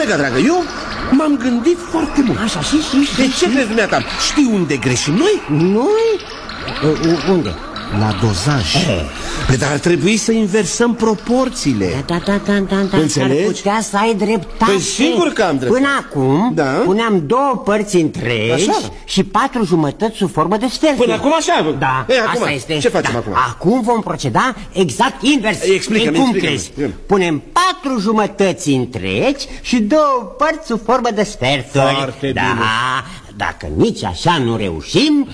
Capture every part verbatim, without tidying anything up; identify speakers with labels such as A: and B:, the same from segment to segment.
A: Colega dragă, eu m-am gândit foarte mult.
B: Așa, și, și, și
A: De ce crezi dumneata? Știi unde greșim noi?
B: Noi? Uh, unde?
A: La dozaj. Păi dar ar trebui să inversăm proporțiile.
B: Da, da, da, da, da.
A: Înțelegi?
B: Ar putea să ai dreptate.
A: Păi sigur că am dreptate.
B: Până acum
A: da.
B: puneam două părți întregi
A: așa.
B: și patru jumătăți sub formă de sfert.
A: Până acum așa?
B: Da,
A: Ei, acum,
B: asta este.
A: ce facem
B: da.
A: acum?
B: Acum vom proceda exact invers.
A: Explică-mi,
B: cum
A: explică-mi.
B: crezi? Punem patru jumătăți întregi și două părți sub formă de sferturi.
A: Foarte
B: da.
A: bine.
B: Dacă nici așa nu reușim...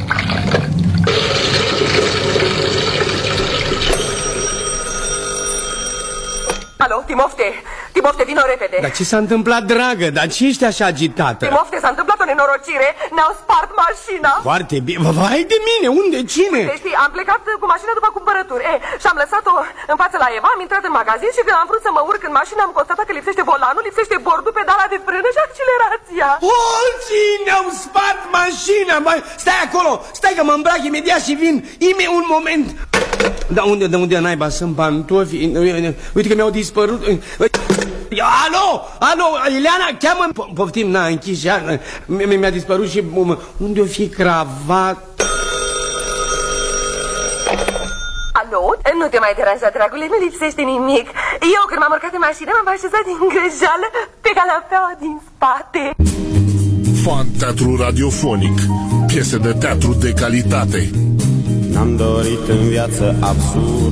C: Alo, Timofte, Timofte, vino repede.
D: Dar ce s-a întâmplat, dragă? Dar ce ești așa agitată?
C: Timofte, s-a întâmplat o nenorocire, ne-au spart mașina.
D: Foarte bine, vai de mine, unde, cine?
C: Uite, știi, am plecat cu mașina după cumpărături e, și am lăsat-o în față la Eva, am intrat în magazin și când am vrut să mă urc în mașină am constatat că lipsește volanul, lipsește bordul, pedala de frână și accelerația.
D: Holții, ne-au spart mașina, mai... Stai acolo, stai că mă îmbrac imediat și vin, ime un moment. Da, unde, de unde naiba sunt pantofi? Uite că mi-au dispărut. Alo, alo, Ileana, cheamă. Poftim, n-a închis și mi-a dispărut și unde o fi cravat?
C: Alo? Nu te mai deranja, dragule, nu lipsește nimic. Eu când m-am urcat în mașină m-am așezat din greșeală pe canapeaua din spate.
E: Fan Teatru Radiofonic. Piese de teatru de calitate.
F: N-am dorit în viață absurd